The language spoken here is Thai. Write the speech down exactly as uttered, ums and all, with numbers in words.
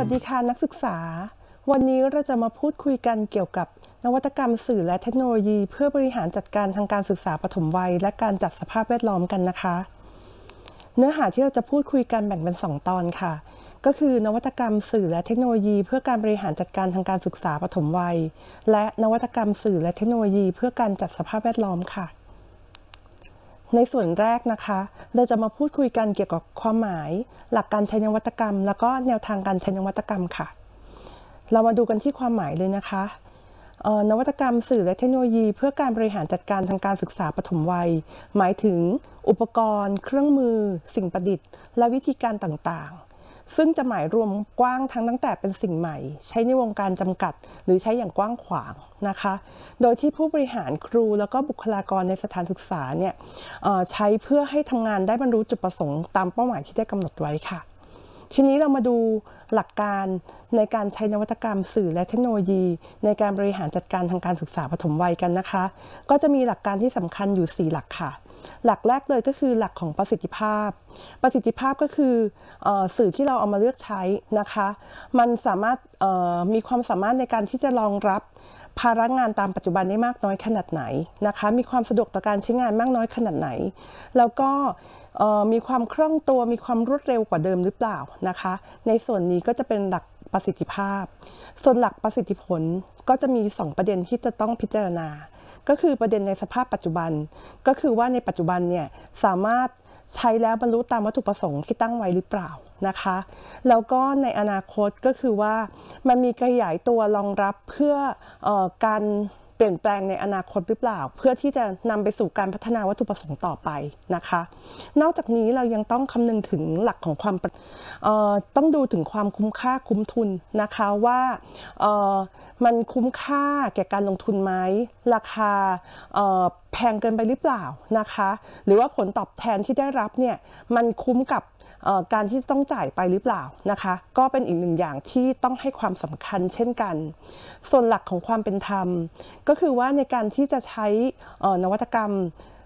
สดีค่ะนักศึกษาวันนี้เราจะมาพูดคุยกันเกี่ยวกับนวัตกรรมสื่อและเทคโนโลยีเพื่อบริหารจัดการทางการศึกษาปฐมวัยและการจัดสภาพแวดล้อมกันนะคะเนื้อหาที่เราจะพูดคุยกันแบ่งเป็นสองตอนค่ะก็คือนวัตกรรมสื่อและเทคโนโลยีเพื่อการบริหารจัดการทางการศึกษาปฐมวัยและนวัตกรรมสื่อและเทคโนโลยีเพื่อการจัดสภาพแวดล้อมค่ะในส่วนแรกนะคะเราจะมาพูดคุยกันเกี่ยวกับความหมายหลักการใช้นวัตกรรมแล้วก็แนวทางการใช้นวัตกรรมค่ะเรามาดูกันที่ความหมายเลยนะคะนวัตกรรมสื่อและเทคโนโลยีเพื่อการบริหารจัดการทางการศึกษาปฐมวัยหมายถึงอุปกรณ์เครื่องมือสิ่งประดิษฐ์และวิธีการต่างๆซึ่งจะหมายรวมกว้างทั้งตั้งแต่เป็นสิ่งใหม่ใช้ในวงการจำกัดหรือใช้อย่างกว้างขวางนะคะโดยที่ผู้บริหารครูแล้วก็บุคลากรในสถานศึกษาเนี่ยใช้เพื่อให้ทำงานได้บรรลุจุดประสงค์ตามเป้าหมายที่ได้กำหนดไว้ค่ะทีนี้เรามาดูหลักการในการใช้นวัตกรรมสื่อและเทคโนโลยีในการบริหารจัดการทางการศึกษาปฐมวัยกันนะคะก็จะมีหลักการที่สำคัญอยู่สี่หลักค่ะหลักแรกเลยก็คือหลักของประสิทธิภาพประสิทธิภาพก็คือสื่อที่เราเอามาเลือกใช้นะคะมันสามารถมีความสามารถในการที่จะรองรับภาระงานตามปัจจุบันได้มากน้อยขนาดไหนนะคะมีความสะดวกต่อการใช้งานมากน้อยขนาดไหนแล้วก็มีความคล่องตัวมีความรวดเร็วกว่าเดิมหรือเปล่านะคะในส่วนนี้ก็จะเป็นหลักประสิทธิภาพส่วนหลักประสิทธิผลก็จะมีสองประเด็นที่จะต้องพิจารณาก็คือประเด็นในสภาพปัจจุบันก็คือว่าในปัจจุบันเนี่ยสามารถใช้แล้วบรรลุตามวัตถุประสงค์ที่ตั้งไว้หรือเปล่านะคะแล้วก็ในอนาคตก็คือว่ามันมีขยายตัวรองรับเพื่อเอ่อการเปลี่ยนแปลงในอนาคตหรือเปล่าเพื่อที่จะนำไปสู่การพัฒนาวัตถุประสงค์ต่อไปนะคะนอกจากนี้เรายังต้องคำนึงถึงหลักของความต้องดูถึงความคุ้มค่าคุ้มทุนนะคะว่ามันคุ้มค่าแก่การลงทุนไหมราคาแพงเกินไปหรือเปล่านะคะหรือว่าผลตอบแทนที่ได้รับเนี่ยมันคุ้มกับการที่ต้องจ่ายไปหรือเปล่านะคะก็เป็นอีกหนึ่งอย่างที่ต้องให้ความสำคัญเช่นกันส่วนหลักของความเป็นธรรมก็คือว่าในการที่จะใช้นวัตกรรม